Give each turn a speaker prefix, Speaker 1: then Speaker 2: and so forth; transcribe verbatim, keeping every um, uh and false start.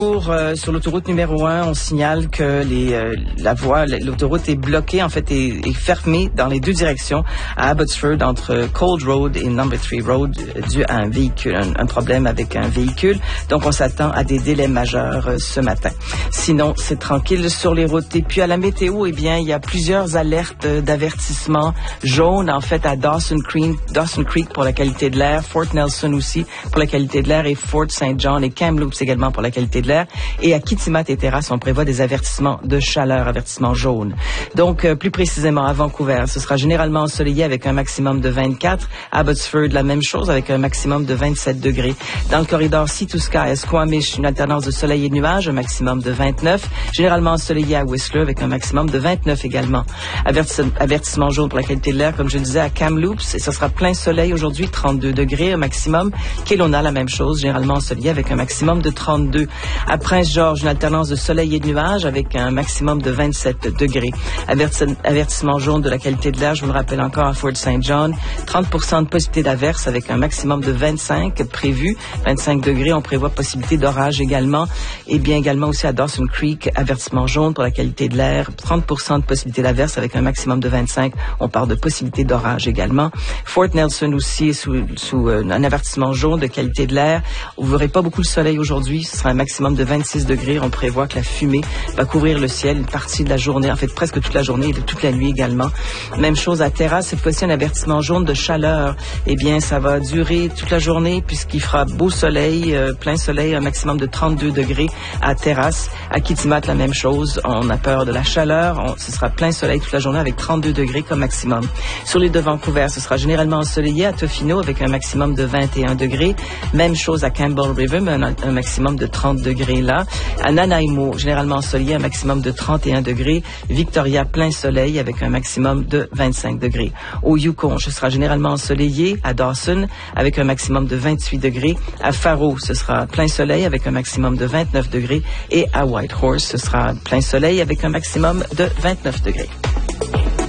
Speaker 1: Pour, euh, sur l'autoroute numéro un, on signale que les, euh, la voie, l'autoroute est bloquée, en fait, est, est fermée dans les deux directions à Abbotsford entre Cold Road et Number three Road euh, dû à un véhicule, un, un problème avec un véhicule. Donc, on s'attend à des délais majeurs euh, ce matin. Sinon, c'est tranquille sur les routes. Et puis, à la météo, eh bien, il y a plusieurs alertes euh, d'avertissement jaunes, en fait, à Dawson Creek, Dawson Creek pour la qualité de l'air, Fort Nelson aussi pour la qualité de l'air et Fort Saint John et Kamloops également pour la qualité de l'air. Et à Kitimat et Terrasse, on prévoit des avertissements de chaleur, avertissements jaunes. Donc, euh, plus précisément, à Vancouver, ce sera généralement ensoleillé avec un maximum de vingt-quatre. À Abbotsford, la même chose avec un maximum de vingt-sept degrés. Dans le corridor Sea to Sky, à Squamish, une alternance de soleil et de nuages, un maximum de vingt-neuf. Généralement ensoleillé à Whistler avec un maximum de vingt-neuf également. Avertis- avertissement jaune pour la qualité de l'air, comme je le disais, à Kamloops. Et ce sera plein soleil aujourd'hui, trente-deux degrés, un maximum. Kelowna, la même chose, généralement ensoleillé avec un maximum de trente-deux. À Prince-Georges, une alternance de soleil et de nuages avec un maximum de vingt-sept degrés. Averti- avertissement jaune de la qualité de l'air, je vous le rappelle encore, à Fort Saint John. trente pour cent de possibilité d'averse avec un maximum de vingt-cinq prévu. vingt-cinq degrés, on prévoit possibilité d'orage également. Et bien également aussi à Dawson Creek, avertissement jaune pour la qualité de l'air. trente pour cent de possibilité d'averse avec un maximum de vingt-cinq. On parle de possibilité d'orage également. Fort Nelson aussi sous, sous euh, un avertissement jaune de qualité de l'air. Vous verrez pas beaucoup de soleil aujourd'hui. Ce sera un maximum de vingt-six degrés. On prévoit que la fumée va couvrir le ciel une partie de la journée, en fait presque toute la journée et de toute la nuit également. Même chose à Terrasse, cette fois-ci un avertissement jaune de chaleur. Eh bien, ça va durer toute la journée puisqu'il fera beau soleil, euh, plein soleil, un maximum de trente-deux degrés à Terrasse. À Kitimat, la même chose. On a peur de la chaleur. On, ce sera plein soleil toute la journée avec trente-deux degrés comme maximum. Sur l'île de Vancouver, ce sera généralement ensoleillé à Tofino avec un maximum de vingt et un degrés. Même chose à Campbell River, mais un, un maximum de trente degrés là. À Nanaimo, généralement ensoleillé, un maximum de trente et un degrés. Victoria, plein soleil avec un maximum de vingt-cinq degrés. Au Yukon, ce sera généralement ensoleillé. À Dawson, avec un maximum de vingt-huit degrés. À Faro, ce sera plein soleil avec un maximum de vingt-neuf degrés. Et à Whitehorse, ce sera plein soleil avec un maximum de vingt-neuf degrés.